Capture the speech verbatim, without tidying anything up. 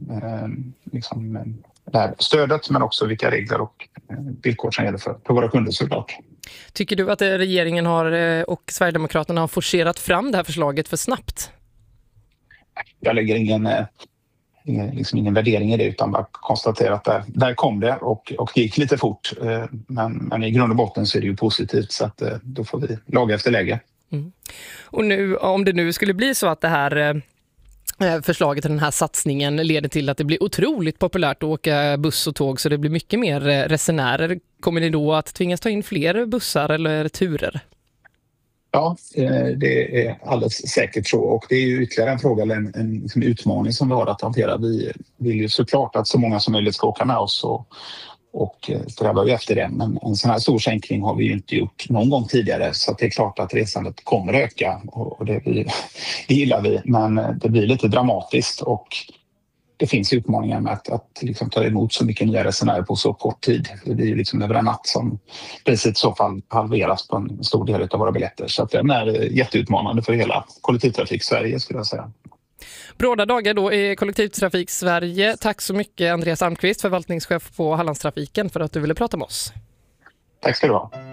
eh, liksom, det här stödet, men också vilka regler och eh, villkor som gäller för, för våra kunder såklart. Tycker du att regeringen har och Sverigedemokraterna har forcerat fram det här förslaget för snabbt? Jag lägger ingen, ingen, liksom ingen värdering i det, utan bara konstaterar att där, där kom det och, och det gick lite fort. Men, men i grund och botten så är det ju positivt, så att då får vi laga efter läge. Mm. Och nu, om det nu skulle bli så att det här förslaget och den här satsningen leder till att det blir otroligt populärt att åka buss och tåg, så det blir mycket mer resenärer, kommer ni då att tvingas ta in fler bussar eller turer? Ja, det är alldeles säkert så, och det är ju ytterligare en fråga eller en, en liksom utmaning som vi har att hantera. Vi vill ju såklart att så många som möjligt ska åka med oss och, och strävar ju efter det, men en sån här stor sänkning har vi ju inte gjort någon gång tidigare, så att det är klart att resandet kommer att öka och det, vi, det gillar vi, men det blir lite dramatiskt och det finns utmaningar med att, att liksom ta emot så mycket nya resenärer på så kort tid. Det blir ju liksom över en natt som priset i så fall halveras på en stor del av våra biljetter. Så att det är jätteutmanande för hela kollektivtrafik Sverige, skulle jag säga. Bråda dagar då i Kollektivtrafik Sverige. Tack så mycket Andreas Almqvist, förvaltningschef på Hallandstrafiken, för att du ville prata med oss. Tack ska du ha.